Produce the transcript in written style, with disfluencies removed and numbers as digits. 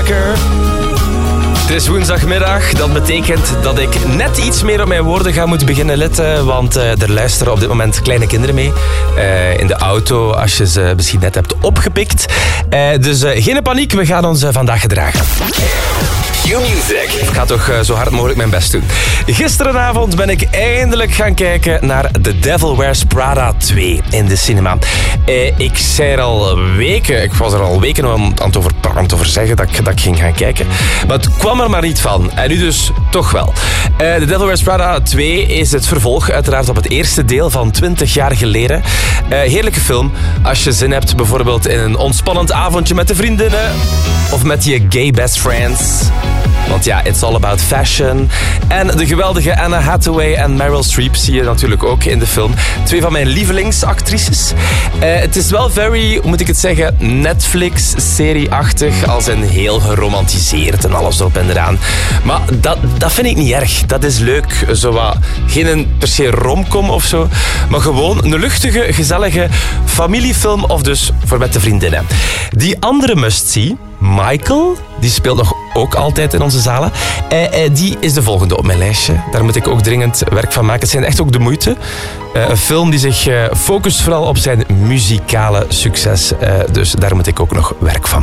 Parker. Het is woensdagmiddag, dat betekent dat ik net iets meer op mijn woorden ga moeten beginnen letten, want er luisteren op dit moment kleine kinderen mee. In de auto, als je ze misschien net hebt opgepikt. Dus geen paniek, we gaan ons vandaag gedragen. Q-Music. Ik ga toch zo hard mogelijk mijn best doen. Gisteravond ben ik eindelijk gaan kijken naar The Devil Wears Prada 2 in de cinema. Ik zei er al weken, ik was er al weken aan het over zeggen dat ik ging gaan kijken. Maar het kwam er maar niet van. En nu dus toch wel. The Devil Wears Prada 2 is het vervolg uiteraard op het eerste deel van 20 jaar geleden. Heerlijke film. Als je zin hebt bijvoorbeeld in een ontspannend avondje met de vriendinnen. Of met je gay best friends. Want ja, it's all about fashion. En de geweldige Anne Hathaway en Meryl Streep zie je natuurlijk ook in de film. Twee van mijn lievelingsactrices. Het is wel very, hoe moet ik het zeggen, Netflix-serie-achtig. Als een heel geromantiseerd en alles erop en eraan. Maar dat vind ik niet erg. Dat is leuk. Zowat geen per se romcom of zo. Maar gewoon een luchtige, gezellige familiefilm. Of dus voor met de vriendinnen. Die andere must-see, Michael, die speelt nog ook altijd in onze zalen. Die is de volgende op mijn lijstje. Daar moet ik ook dringend werk van maken. Het zijn echt ook de moeite. Een film die zich focust vooral op zijn muzikale succes. Dus daar moet ik ook nog werk van maken.